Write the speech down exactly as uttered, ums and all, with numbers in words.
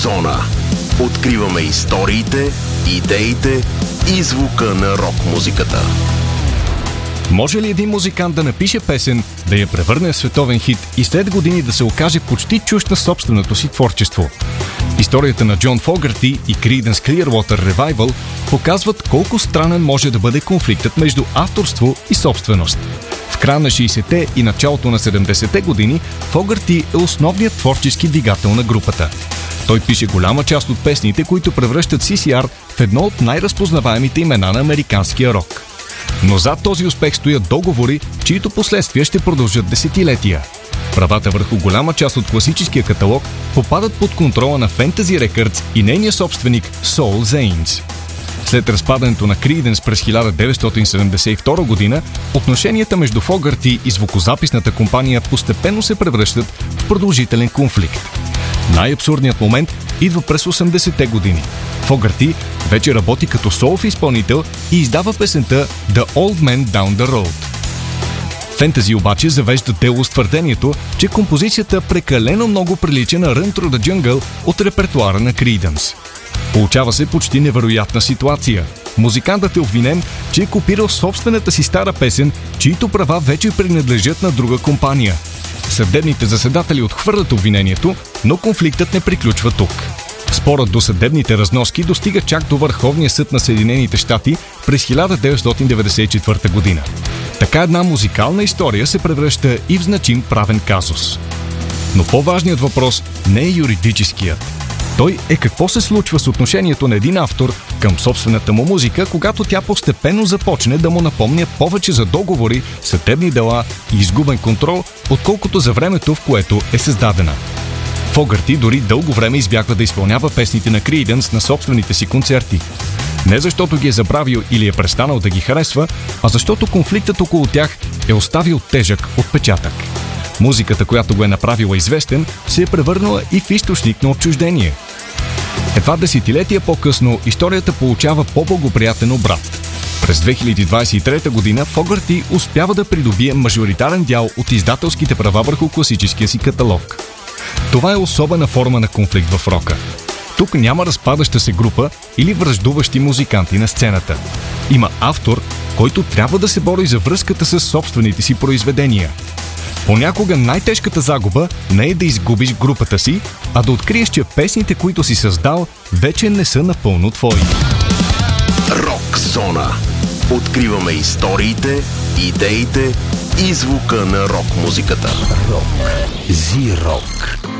Зона. Откриваме историите, идеите и звука на рок-музиката. Може ли един музикант да напише песен, да я превърне в световен хит и след години да се окаже почти чужд на собственото си творчество? Историята на Джон Фогърти и Creedence Clearwater Revival показват колко странен може да бъде конфликтът между авторство и собственост. В края на шейсетте и началото на седемдесетте години Фогърти е основният творчески двигател на групата. Той пише голяма част от песните, които превръщат Си Си Ар в едно от най-разпознаваемите имена на американския рок. Но зад този успех стоят договори, чието последствия ще продължат десетилетия. Правата върху голяма част от класическия каталог попадат под контрола на Fantasy Records и нейния собственик Soul Zanes. След разпадането на Creedence през хиляда деветстотин седемдесет и втора година, отношенията между Фогърти и звукозаписната компания постепенно се превръщат в продължителен конфликт. Най-абсурдният момент идва през осемдесетте години. Фогърти вече работи като солов изпълнител и издава песента The Old Man Down the Road. Фентази обаче завежда дело с твърдението, че композицията прекалено много прилича на Run Through the Jungle от репертуара на Creedence. Получава се почти невероятна ситуация. Музикантът е обвинен, че е копирал собствената си стара песен, чието права вече принадлежат на друга компания. Съдебните заседатели отхвърлят обвинението, но конфликтът не приключва тук. Спорът до съдебните разноски достига чак до Върховния съд на Съединените щати през хиляда деветстотин деветдесет и четвърта година. Така една музикална история се превръща и в значим правен казус. Но по-важният въпрос не е юридическият. Той е какво се случва с отношението на един автор към собствената му музика, когато тя постепенно започне да му напомня повече за договори, съдебни дела и изгубен контрол, отколкото за времето, в което е създадена. Фогърти дори дълго време избягва да изпълнява песните на Creedence на собствените си концерти. Не защото ги е забравил или е престанал да ги харесва, а защото конфликтът около тях е оставил тежък отпечатък. Музиката, която го е направила известен, се е превърнала и в източник на отчуждение. Едва десетилетия по-късно историята получава по-благоприятен обрат. През две хиляди двадесет и трета година Фогърти успява да придобие мажоритарен дял от издателските права върху класическия си каталог. Това е особена форма на конфликт в рока. Тук няма разпадаща се група или враждуващи музиканти на сцената. Има автор, който трябва да се бори за връзката с собствените си произведения. Понякога най-тежката загуба не е да изгубиш групата си, а да откриеш, че песните, които си създал, вече не са напълно твои. Рок зона. Откриваме историите, идеите и звука на рок-музиката. Рок. Зи-рок.